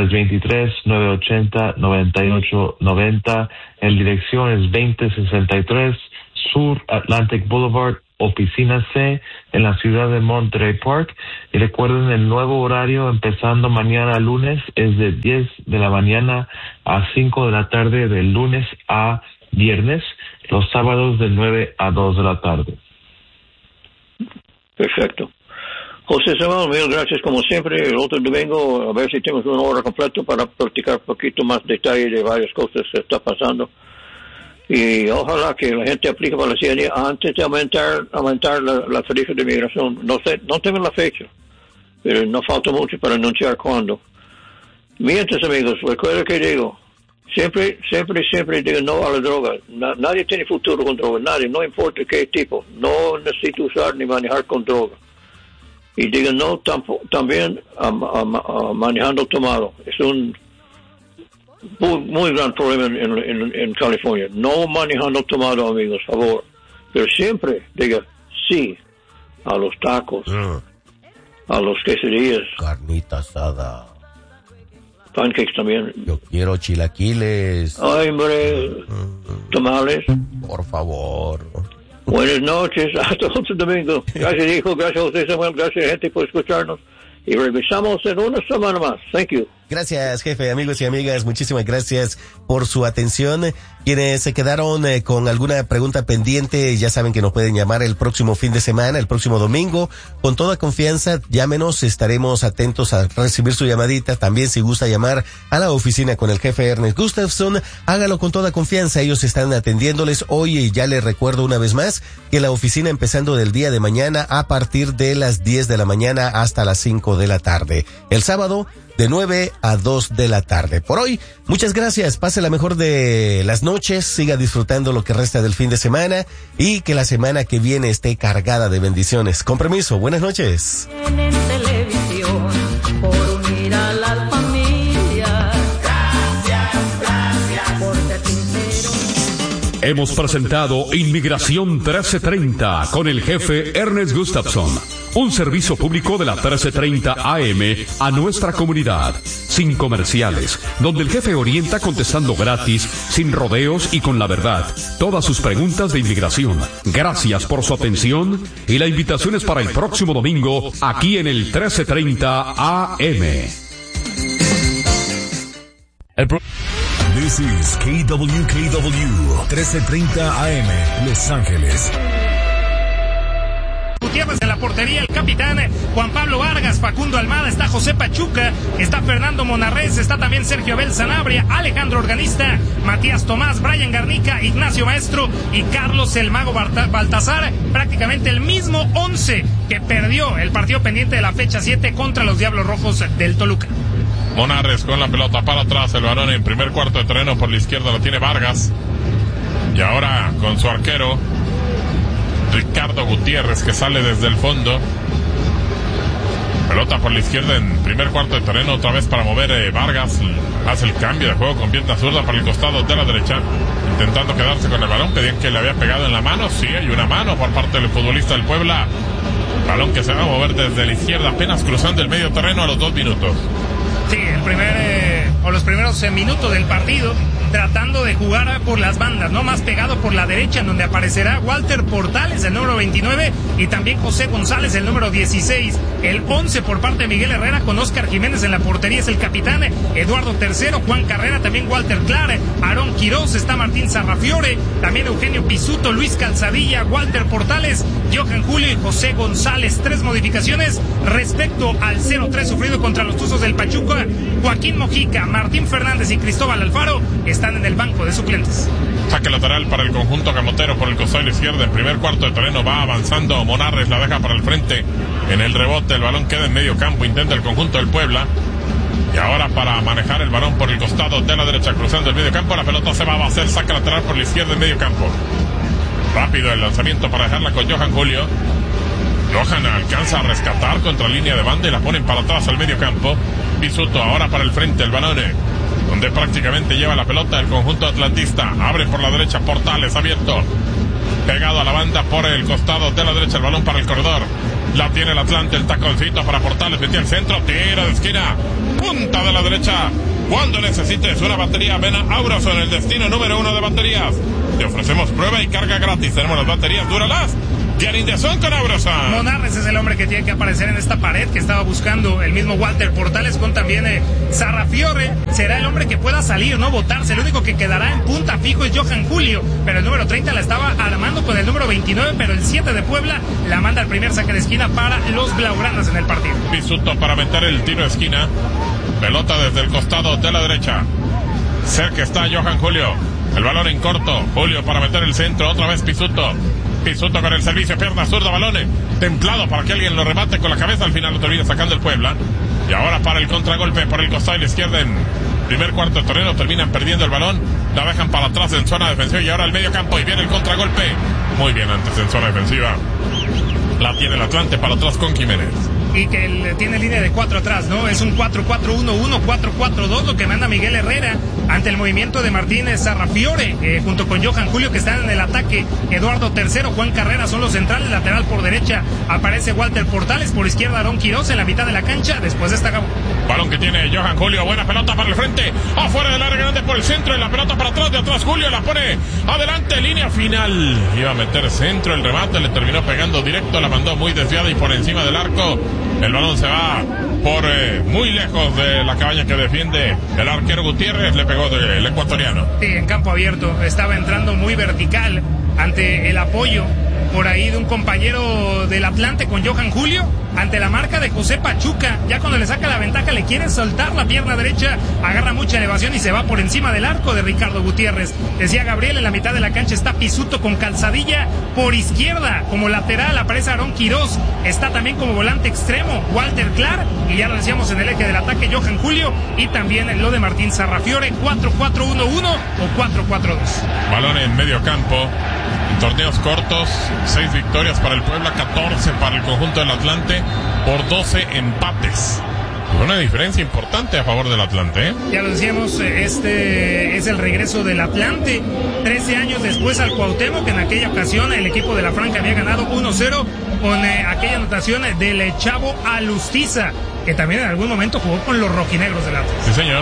323-980-9890. El dirección es 2063 Sur Atlantic Boulevard, Oficina C, en la ciudad de Monterey Park. Y recuerden, el nuevo horario empezando mañana lunes es de 10 de la mañana a 5 de la tarde, de lunes a viernes, los sábados de 9 a 2 de la tarde. Perfecto. José Samuel, mil gracias como siempre. El otro domingo, a ver si tenemos una hora completa para platicar un poquito más detalle de varias cosas que está pasando. Y ojalá que la gente aplique para la ciudadanía antes de aumentar la tarifa de migración. No tengo la fecha, pero no falta mucho para anunciar cuándo. Mientras, amigos, recuerda que digo, siempre digo no a la droga. Nadie tiene futuro con droga, nadie, no importa qué tipo. No necesito usar ni manejar con droga. Y digo no también a manejando tomado. Es un muy gran problema en California. No manejando tomado, amigos, favor. Pero siempre diga sí a los tacos, a los quesadillas, carnita asada, pancakes también. Yo quiero chilaquiles. Ay, hombre, tamales. Por favor. Buenas noches, hasta otro domingo. Gracias, hijo, gracias a usted, Samuel, gracias, gente, por escucharnos. Y revisamos en una semana más. Thank you. Gracias, jefe, amigos y amigas, muchísimas gracias por su atención. Quienes se quedaron con alguna pregunta pendiente, ya saben que nos pueden llamar el próximo fin de semana, el próximo domingo. Con toda confianza, llámenos, estaremos atentos a recibir su llamadita. También si gusta llamar a la oficina con el jefe Ernest Gustafson, hágalo con toda confianza, ellos están atendiéndoles hoy. Y ya les recuerdo una vez más que la oficina empezando del día de mañana a partir de las 10 de la mañana hasta las 5 de la tarde. El sábado, de 9 a 2 de la tarde. Por hoy, muchas gracias, pase la mejor de las noches, siga disfrutando lo que resta del fin de semana y que la semana que viene esté cargada de bendiciones. Con permiso, buenas noches. En televisión, por unir a las familias. Gracias, por ser sincero. Hemos presentado Inmigración 1330 con el jefe Ernest Gustafson. Un servicio público de la 1330 AM a nuestra comunidad, sin comerciales, donde el jefe orienta contestando gratis, sin rodeos y con la verdad, todas sus preguntas de inmigración. Gracias por su atención y la invitación es para el próximo domingo aquí en el 1330 AM. This is KWKW 1330 AM, Los Ángeles. Gutiérrez en la portería, el capitán Juan Pablo Vargas, Facundo Almada, está José Pachuca, está Fernando Monarrez, está también Sergio Abel Sanabria, Alejandro Organista, Matías Tomás, Brian Garnica, Ignacio Maestro y Carlos el Mago Baltazar, prácticamente el mismo 11 que perdió el partido pendiente de la fecha 7 contra los Diablos Rojos del Toluca. Monarrez con la pelota para atrás, el balón en primer cuarto de terreno por la izquierda lo tiene Vargas, y ahora con su arquero Ricardo Gutiérrez, que sale desde el fondo. Pelota por la izquierda en primer cuarto de terreno, otra vez para mover Vargas. Hace el cambio de juego con pierna zurda para el costado de la derecha, intentando quedarse con el balón. Pedían que le había pegado en la mano. Sí, hay una mano por parte del futbolista del Puebla. Balón que se va a mover desde la izquierda, apenas cruzando el medio terreno a los 2 minutos. Sí, los primeros minutos del partido. tratando de jugar por las bandas, ¿no? Más pegado por la derecha, en donde aparecerá Walter Portales, el número 29, y también José González, el número 16. El 11 por parte de Miguel Herrera, con Oscar Jiménez en la portería, es el capitán. Eduardo III, Juan Carrera, también Walter Clar, Aarón Quirós, está Martín Sarrafiore, también Eugenio Pisuto, Luis Calzadilla, Walter Portales, Johan Julio y José González. 3 modificaciones respecto al 0-3 sufrido contra los Tuzos del Pachuca. Joaquín Mojica, Martín Fernández y Cristóbal Alfaro están en el banco de suplentes. Saque lateral para el conjunto camotero por el costado izquierdo. En primer cuarto de terreno va avanzando Monarres, la deja para el frente. En el rebote el balón queda en medio campo, intenta el conjunto del Puebla. Y ahora para manejar el balón por el costado de la derecha, cruzando el medio campo, la pelota se va a hacer saque lateral por la izquierda en medio campo. Rápido el lanzamiento para dejarla con Johan Julio. Johan alcanza a rescatar contra línea de banda y la ponen para atrás al medio campo. Pisuto ahora para el frente, el balón donde prácticamente lleva la pelota el conjunto atlantista. Abre por la derecha, Portales abierto, pegado a la banda por el costado de la derecha, el balón para el corredor. La tiene el Atlante, el taconcito para Portales, metía el centro, tira de esquina, punta de la derecha. Cuando necesites una batería, ven a Aurason, el destino número 1 de baterías. Te ofrecemos prueba y carga gratis. Tenemos las baterías Duralas. Getting the Sun con Aurason. Monarres es el hombre que tiene que aparecer en esta pared que estaba buscando el mismo Walter Portales, con también Sarrafiore. Será el hombre que pueda salir, no botarse. El único que quedará en punta fijo es Johan Julio, pero el número 30 la estaba armando con el número 29, pero el 7 de Puebla la manda al primer saque de esquina para los blaugranas en el partido. Pisuto para meter el tiro de esquina. Pelota desde el costado de la derecha. Cerca está Johan Julio. El balón en corto. Julio para meter el centro. Otra vez Pisuto. Pisuto con el servicio, pierna zurda, balón templado para que alguien lo remate con la cabeza. Al final lo termina sacando el Puebla. Y ahora para el contragolpe por el costado de la izquierda en primer cuarto de terreno. Terminan perdiendo el balón. La dejan para atrás en zona defensiva. Y ahora el medio campo. Y viene el contragolpe. Muy bien antes en zona defensiva. La tiene el Atlante para atrás con Jiménez. Y que él tiene línea de 4 atrás, ¿no? Es un 4-4-1-1, 4-4-2, lo que manda Miguel Herrera ante el movimiento de Martínez Sarrafiore, junto con Johan Julio, que están en el ataque. Eduardo III, Juan Carrera son los centrales. Lateral por derecha aparece Walter Portales, por izquierda Aarón Quirós en la mitad de la cancha. Después de esta balón que tiene Johan Julio, buena pelota para el frente, afuera del área grande por el centro, y la pelota para atrás, de atrás Julio la pone adelante, línea final. Iba a meter centro, el remate le terminó pegando directo, la mandó muy desviada y por encima del arco. El balón se va por muy lejos de la cabaña que defiende el arquero Gutiérrez. Le pegó el ecuatoriano. Sí, en campo abierto. Estaba entrando muy vertical ante el apoyo por ahí de un compañero del Atlante con Johan Julio, ante la marca de José Pachuca. Ya cuando le saca la ventaja le quiere soltar la pierna derecha, agarra mucha elevación y se va por encima del arco de Ricardo Gutiérrez. Decía Gabriel, en la mitad de la cancha está Pisuto con Calzadilla. Por izquierda como lateral aparece Aarón Quirós, está también como volante extremo Walter Clar, y ya lo decíamos en el eje del ataque Johan Julio, y también lo de Martín Sarrafiore. 4-4-1-1 o 4-4-2. Balón en medio campo. En torneos cortos, 6 victorias para el Puebla, 14 para el conjunto del Atlante, por 12 empates. Una diferencia importante a favor del Atlante, ¿eh? Ya lo decíamos, este es el regreso del Atlante 13 años después al Cuauhtémoc. En aquella ocasión el equipo de la Franca había ganado 1-0 con aquella anotación del Chavo Alustiza, que también en algún momento jugó con los rojinegros del Atlas. Sí, señor.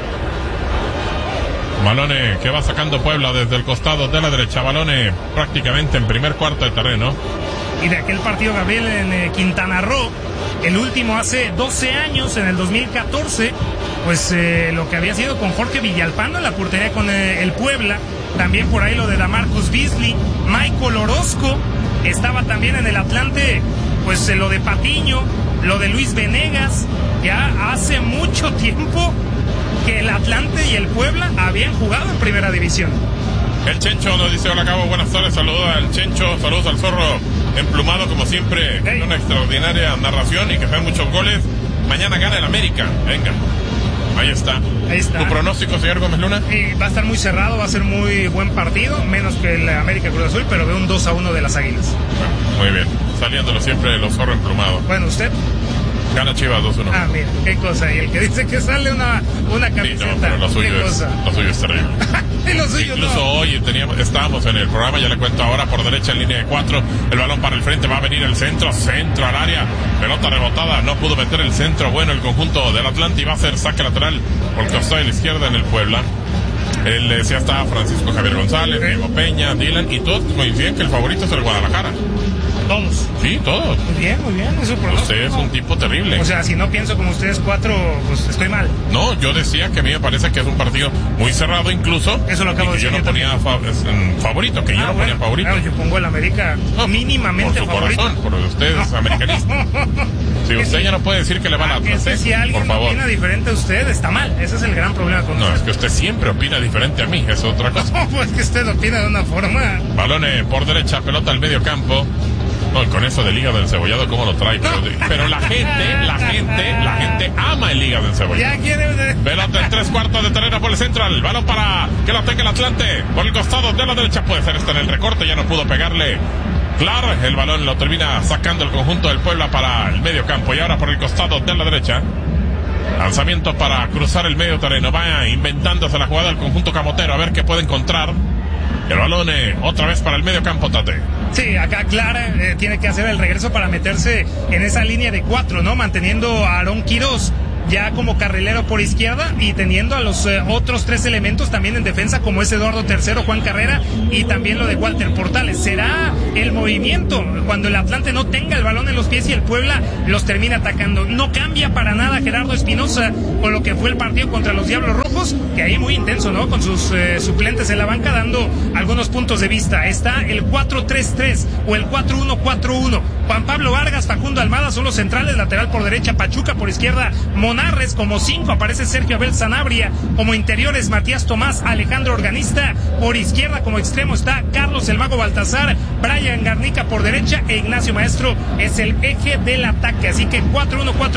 Balone que va sacando Puebla desde el costado de la derecha. Balone prácticamente en primer cuarto de terreno. Y de aquel partido, Gabriel, en Quintana Roo, el último hace 12 años, en el 2014, pues lo que había sido con Jorge Villalpando en la portería con el Puebla. También por ahí lo de Damarcus Beasley, Michael Orozco. Estaba también en el Atlante, pues lo de Patiño, lo de Luis Venegas. Ya hace mucho tiempo que el Atlante y el Puebla habían jugado en primera división. El Chencho nos dice: hola Cabo, buenas tardes, saludos al Chencho, saludos al Zorro emplumado como siempre, en una extraordinaria narración y que sean muchos goles. Mañana gana el América, venga. Ahí está. ¿Tu pronóstico, señor Gómez Luna? Va a estar muy cerrado, va a ser muy buen partido, menos que el América Cruz Azul, pero veo un 2-1 de las Águilas. Bueno, muy bien, saliéndolo siempre de los Zorro emplumado. Bueno, ¿usted? Gana Chivas 2-1. Ah, mira, qué cosa. Y el que dice que sale una camiseta. Sí, no, pero lo suyo es terrible. Lo suyo incluso no. Hoy estábamos en el programa, ya le cuento ahora, por derecha en línea de 4, el balón para el frente, va a venir el centro al área, pelota rebotada, no pudo meter el centro, bueno, el conjunto del Atlante, y va a hacer saque lateral por el costado de la izquierda en el Puebla. Él decía está Francisco Javier González, Diego Peña, Dylan, y todos coinciden que el favorito es el Guadalajara. Todos. Sí, todos. Muy bien, eso por usted es un tipo terrible. O sea, si no pienso como ustedes cuatro, pues estoy mal. No, yo decía que a mí me parece que es un partido muy cerrado incluso. Eso lo acabo de decir. Yo no ponía favorito, que yo no ponía favorito. Claro, yo pongo el América mínimamente por su favorito. Corazón, por usted es americanista. Si usted ya no puede decir que le van a Atlas, si alguien por favor. opina diferente a usted, está mal. Ese es el gran problema con usted. No, es que usted siempre opina diferente a mí, es otra cosa. No, pues que usted opina de una forma. Balón por derecha, pelota al medio campo. No, con eso del hígado encebollado, ¿cómo lo trae? Pero la gente ama el hígado encebollado. Ya quiere... Pelota en 3/4 de terreno por el central. Balón para que la tenga el Atlante. Por el costado de la derecha puede ser en el recorte. Ya no pudo pegarle. Claro, el balón lo termina sacando el conjunto del Puebla para el medio campo. Y ahora por el costado de la derecha. Lanzamiento para cruzar el medio terreno. Va inventándose la jugada del conjunto camotero. A ver qué puede encontrar. El balón otra vez para el medio campo, Tate. Sí, acá Clara tiene que hacer el regreso para meterse en esa línea de 4, ¿no? Manteniendo a Aarón Quirós ya como carrilero por izquierda y teniendo a los otros 3 elementos también en defensa, como es Eduardo III, Juan Carrera y también lo de Walter Portales. Será el movimiento cuando el Atlante no tenga el balón en los pies y el Puebla los termina atacando. No cambia para nada Gerardo Espinoza con lo que fue el partido contra los Diablos Rojos, que ahí muy intenso, ¿no? Con sus suplentes en la banca dando algunos puntos de vista. Está el 4-3-3 o el 4-1-4-1. Juan Pablo Vargas, Facundo Almada son los centrales, lateral por derecha Pachuca, por izquierda Monarres, como 5 aparece Sergio Abel Sanabria, como interiores Matías Tomás, Alejandro Organista, por izquierda como extremo está Carlos el Mago Baltazar, Brian Garnica por derecha e Ignacio Maestro es el eje del ataque, así que 4-1-4